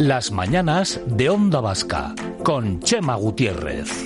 Las mañanas de Onda Vasca, con Chema Gutiérrez.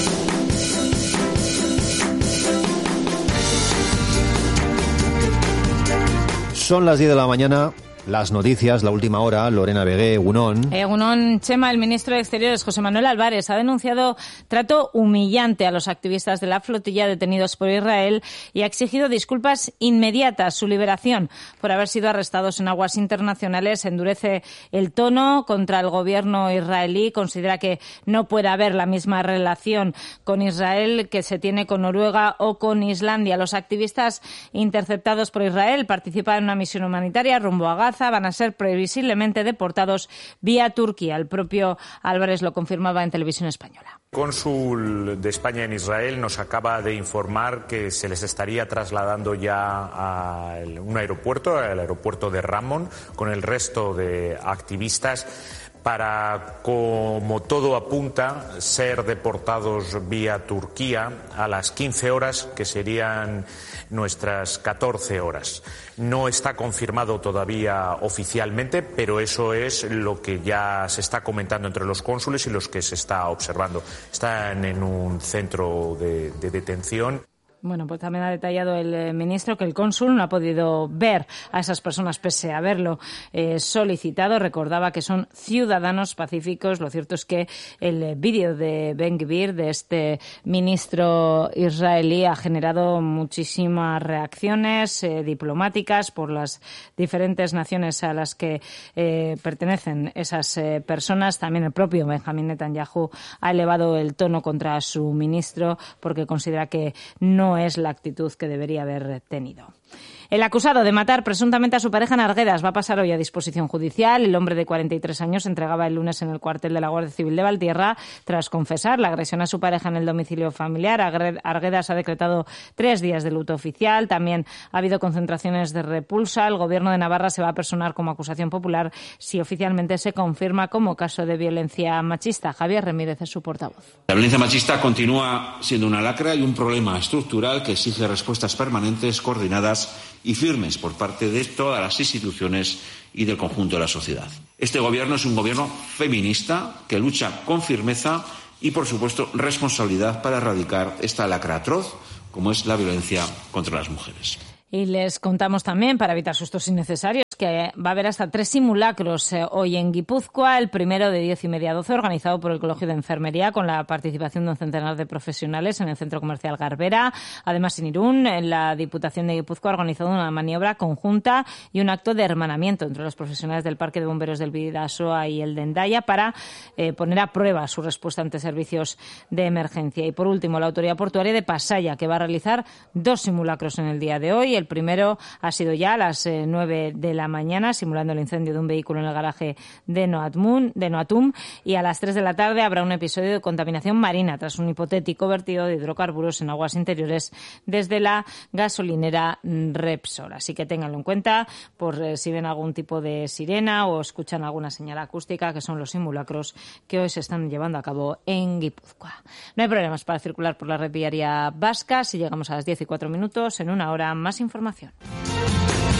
Son las 10 de la mañana. Las noticias, la última hora. Lorena Vegué, Egunon. Egunon, Chema. El ministro de Exteriores, José Manuel Álvarez, ha denunciado trato humillante a los activistas de la flotilla detenidos por Israel y ha exigido disculpas inmediatas. Su liberación por haber sido arrestados en aguas internacionales endurece el tono contra el gobierno israelí. Considera que no puede haber la misma relación con Israel que se tiene con Noruega o con Islandia. Los activistas interceptados por Israel participan en una misión humanitaria rumbo a Gaza. Van a ser previsiblemente deportados vía Turquía. El propio Álvarez lo confirmaba en Televisión Española. El cónsul de España en Israel nos acaba de informar que se les estaría trasladando ya a un aeropuerto, al aeropuerto de Ramón, con el resto de activistas para, como todo apunta, ser deportados vía Turquía a las 15 horas, que serían nuestras 14 horas. No está confirmado todavía oficialmente, pero eso es lo que ya se está comentando entre los cónsules y los que se está observando. Están en un centro de detención. Bueno, pues también ha detallado el ministro que el cónsul no ha podido ver a esas personas pese a haberlo solicitado. Recordaba que son ciudadanos pacíficos. Lo cierto es que el vídeo de Ben-Gvir, de este ministro israelí, ha generado muchísimas reacciones diplomáticas por las diferentes naciones a las que pertenecen esas personas. También el propio Benjamín Netanyahu ha elevado el tono contra su ministro porque considera que no es la actitud que debería haber tenido. El acusado de matar presuntamente a su pareja en Arguedas va a pasar hoy a disposición judicial. El hombre de 43 años se entregaba el lunes en el cuartel de la Guardia Civil de Valtierra tras confesar la agresión a su pareja en el domicilio familiar. Arguedas ha decretado 3 días de luto oficial. También ha habido concentraciones de repulsa. El Gobierno de Navarra se va a personar como acusación popular si oficialmente se confirma como caso de violencia machista. Javier Remírez es su portavoz. La violencia machista continúa siendo una lacra y un problema estructural que exige respuestas permanentes, coordinadas y firmes por parte de todas las instituciones y del conjunto de la sociedad. Este gobierno es un gobierno feminista que lucha con firmeza y, por supuesto, responsabilidad para erradicar esta lacra atroz como es la violencia contra las mujeres. Y les contamos también, para evitar sustos innecesarios, que va a haber hasta 3 simulacros hoy en Guipúzcoa. El primero de 10:30 a 12, organizado por el Colegio de Enfermería, con la participación de un centenar de profesionales en el Centro Comercial Garbera. Además, en Irún, en la Diputación de Guipúzcoa, ha organizado una maniobra conjunta y un acto de hermanamiento entre los profesionales del Parque de Bomberos del Bidasoa y el de Hendaya para poner a prueba su respuesta ante servicios de emergencia. Y, por último, la Autoridad Portuaria de Pasaya, que va a realizar 2 simulacros en el día de hoy. El primero ha sido ya a las 9 de la mañana, simulando el incendio de un vehículo en el garaje de Noatum, y a las 3 de la tarde habrá un episodio de contaminación marina tras un hipotético vertido de hidrocarburos en aguas interiores desde la gasolinera Repsol. Así que ténganlo en cuenta por si ven algún tipo de sirena o escuchan alguna señal acústica, que son los simulacros que hoy se están llevando a cabo en Guipúzcoa. No hay problemas para circular por la red viaria vasca. Si llegamos a las 10:04, en una hora más información.